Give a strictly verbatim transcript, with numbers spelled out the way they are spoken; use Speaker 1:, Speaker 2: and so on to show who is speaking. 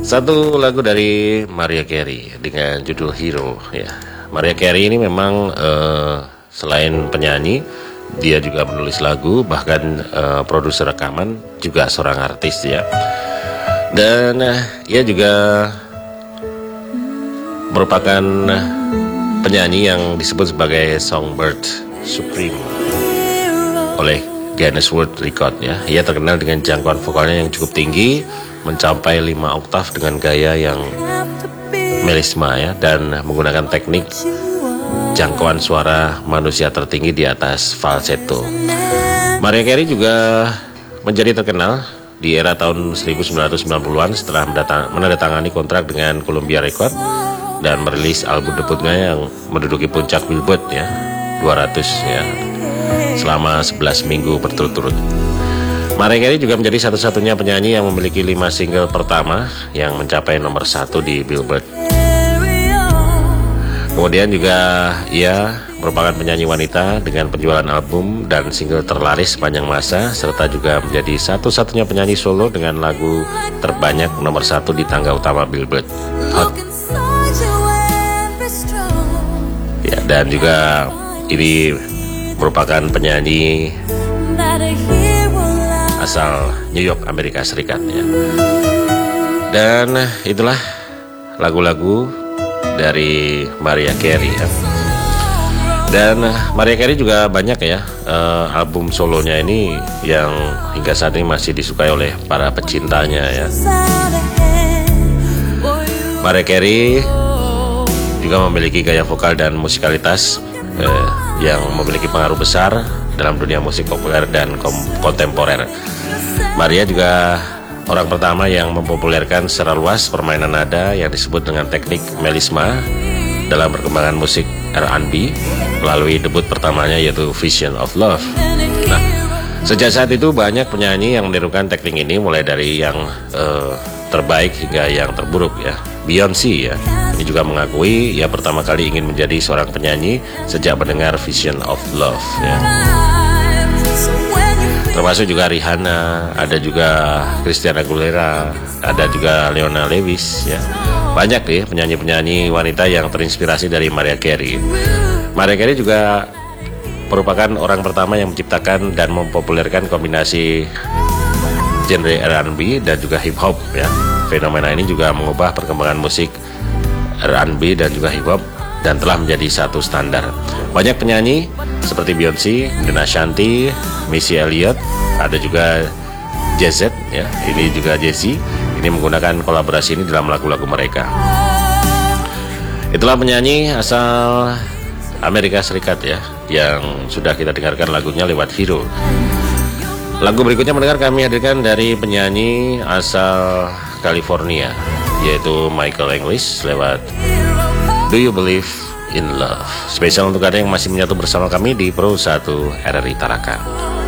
Speaker 1: Satu lagu dari Mariah Carey dengan judul Hero ya. Mariah Carey ini memang uh, selain penyanyi, dia juga menulis lagu, bahkan uh, produser rekaman, juga seorang artis ya. Dan uh, ia juga merupakan penyanyi yang disebut sebagai Songbird Supreme oleh Guinness World Record ya. Ia terkenal dengan jangkauan vokalnya yang cukup tinggi, mencapai lima oktav dengan gaya yang melisma ya, dan menggunakan teknik jangkauan suara manusia tertinggi di atas falsetto. Mariah Carey juga menjadi terkenal di era tahun seribu sembilan ratus sembilan puluhan setelah menandatangani kontrak dengan Columbia Record dan merilis album debutnya yang menduduki puncak Billboard ya dua ratus ya selama sebelas minggu berturut-turut. Mariah Carey juga menjadi satu-satunya penyanyi yang memiliki lima single pertama yang mencapai nomor satu di Billboard. Kemudian juga ia merupakan penyanyi wanita dengan penjualan album dan single terlaris sepanjang masa, serta juga menjadi satu-satunya penyanyi solo dengan lagu terbanyak nomor satu di tangga utama Billboard Hot. Ya, dan juga ini merupakan penyanyi asal New York, Amerika Serikat ya. Dan itulah lagu-lagu dari Mariah Carey ya. Dan Mariah Carey juga banyak ya uh, album solonya ini yang hingga saat ini masih disukai oleh para pecintanya ya. Mariah Carey juga memiliki gaya vokal dan musikalitas uh, yang memiliki pengaruh besar dalam dunia musik populer dan kontemporer. Maria juga orang pertama yang mempopulerkan secara luas permainan nada yang disebut dengan teknik melisma dalam perkembangan musik R and B melalui debut pertamanya yaitu Vision of Love. Nah, sejak saat itu banyak penyanyi yang menirukan teknik ini, mulai dari yang uh, terbaik hingga yang terburuk ya. Beyoncé ya, ini juga mengakui ia pertama kali ingin menjadi seorang penyanyi sejak mendengar Vision of Love ya. Termasuk juga Rihanna, ada juga Christina Aguilera, ada juga Leona Lewis ya. Banyak deh penyanyi-penyanyi wanita yang terinspirasi dari Mariah Carey. Mariah Carey juga merupakan orang pertama yang menciptakan dan mempopulerkan kombinasi genre R and B dan juga hip hop ya. Fenomena ini juga mengubah perkembangan musik R and B dan juga hip hop dan telah menjadi satu standar. Banyak penyanyi seperti Beyoncé, Dana Shanti, Missy Elliott, ada juga Jay-Z ya, ini juga Jay-Z, ini menggunakan kolaborasi ini dalam lagu-lagu mereka. Itulah penyanyi asal Amerika Serikat ya, yang sudah kita dengarkan lagunya lewat Hero. Lagu berikutnya mendengar kami hadirkan dari penyanyi asal California, yaitu Michael English lewat Do You Believe in Love. Spesial untuk Anda yang masih menyatu bersama kami di Pro satu R R I Tarakan.